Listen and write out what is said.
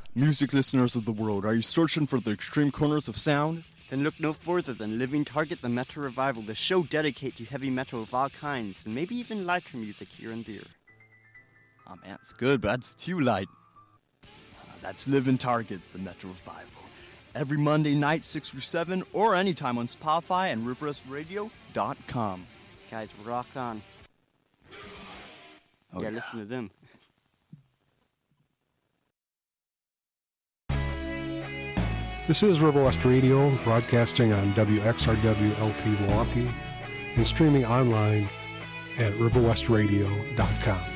Music listeners of the world, are you searching for the extreme corners of sound? Then look no further than Living Target, the Metal Revival, the show dedicated to heavy metal of all kinds, and maybe even lighter music here and there. Oh man, it's good, but that's too light. That's Living Target, the Metal Revival. Every Monday night, 6 through 7, or anytime on Spotify and RiverWestRadio.com. Guys, rock on. Oh, yeah, listen to them. This is River West Radio, broadcasting on WXRW LP Milwaukee and streaming online at riverwestradio.com.